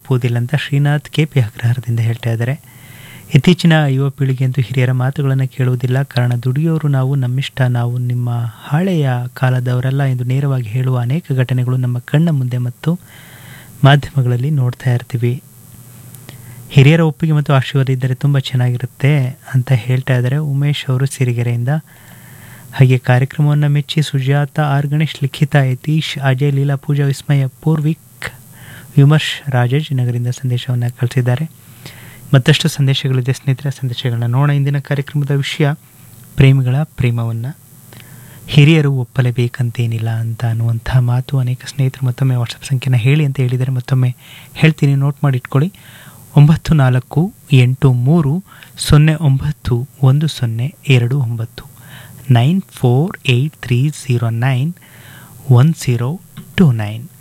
ಒಪ್ಪುವುದಿಲ್ಲ ಅಂತ ಶ್ರೀನಾಥ್ KP ಅಗ್ರಹಾರದಿಂದ ಹೇಳ್ತಾ ಇದ್ದಾರೆ. ಇತ್ತೀಚಿನ ಯುವ ಪೀಳಿಗೆ ಅಂತೂ ಹಿರಿಯರ ಮಾತುಗಳನ್ನು ಕೇಳುವುದಿಲ್ಲ. ಕಾರಣ ದುಡಿಯೋರು ನಾವು, ನಮ್ಮಿಷ್ಟ ನಾವು, ನಿಮ್ಮ ಹಳೆಯ ಕಾಲದವರೆಲ್ಲ ಎಂದು ನೇರವಾಗಿ ಹೇಳುವ ಅನೇಕ ಘಟನೆಗಳು ನಮ್ಮ ಕಣ್ಣ ಮುಂದೆ ಮತ್ತು ಮಾಧ್ಯಮಗಳಲ್ಲಿ ನೋಡ್ತಾ ಇರ್ತೀವಿ. ಹಿರಿಯರ ಒಪ್ಪಿಗೆ ಮತ್ತು ಆಶೀರ್ವಾದ ಇದ್ದರೆ ತುಂಬ ಚೆನ್ನಾಗಿರುತ್ತೆ ಅಂತ ಹೇಳ್ತಾ ಇದ್ದಾರೆ ಉಮೇಶ್ ಅವರು ಸಿರಿಗೆರೆಯಿಂದ. ಹಾಗೆ ಕಾರ್ಯಕ್ರಮವನ್ನು ಮೆಚ್ಚಿ ಸುಜಾತ ಆರ್, ಗಣೇಶ್, ಲಿಖಿತ, ಯತೀಶ್, ಅಜಯ್, ಲೀಲಾ, ಪೂಜಾ, ವಿಸ್ಮಯ, ಪೂರ್ವಿಕ್, ವಿಮರ್ಶ್, ರಾಜೇಶ್ ನಗರಿಂದ ಸಂದೇಶವನ್ನು ಕಳಿಸಿದ್ದಾರೆ. ಮತ್ತಷ್ಟು ಸಂದೇಶಗಳಿದೆ ಸ್ನೇಹಿತರೆ, ಸಂದೇಶಗಳನ್ನ ನೋಡೋಣ. ಇಂದಿನ ಕಾರ್ಯಕ್ರಮದ ವಿಷಯ ಪ್ರೇಮಿಗಳ ಪ್ರೇಮವನ್ನು ಹಿರಿಯರು ಒಪ್ಪಲೇಬೇಕಂತೇನಿಲ್ಲ ಅಂತ ಅನ್ನುವಂಥ ಮಾತು. ಅನೇಕ ಸ್ನೇಹಿತರು ಮತ್ತೊಮ್ಮೆ ವಾಟ್ಸಪ್ ಸಂಖ್ಯೆನ ಹೇಳಿ ಅಂತ ಹೇಳಿದರೆ ಮತ್ತೊಮ್ಮೆ ಹೇಳ್ತೀನಿ, ನೋಟ್ ಮಾಡಿ ಇಟ್ಕೊಳ್ಳಿ. 9483091029 9483091029.